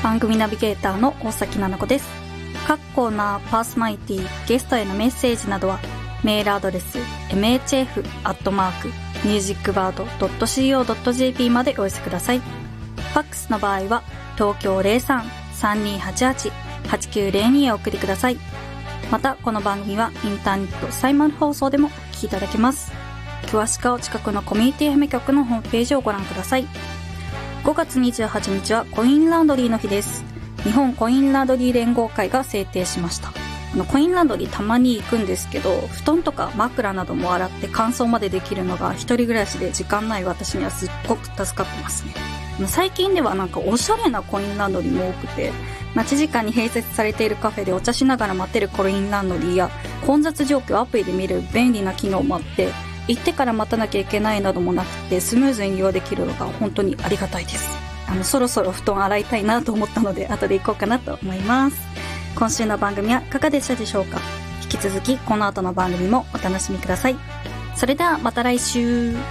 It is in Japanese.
番組ナビゲーターの大崎奈々子です。各コーナー、パーソナリティ、ゲストへのメッセージなどはメールアドレス mhf@musicbird.co.jp までお寄せください。ファックスの場合は東京 03-3288-8902 へお送りください。またこの番組はインターネットサイマル放送でもお聞きいただけます。詳しくはお近くのコミュニティ FM 局のホームページをご覧ください。5月28日はコインランドリーの日です。日本コインランドリー連合会が制定しました。コインランドリーたまに行くんですけど、布団とか枕なども洗って乾燥までできるのが一人暮らしで時間ない私にはすっごく助かってますね。最近ではなんかおしゃれなコインランドリーも多くて、待ち時間に併設されているカフェでお茶しながら待てるコインランドリーや、混雑状況をアプリで見る便利な機能もあって、行ってから待たなきゃいけないなどもなくてスムーズに利用できるのが本当にありがたいです。そろそろ布団洗いたいなと思ったので後で行こうかなと思います。今週の番組はいかがでしたでしょうか。引き続きこの後の番組もお楽しみください。それではまた来週。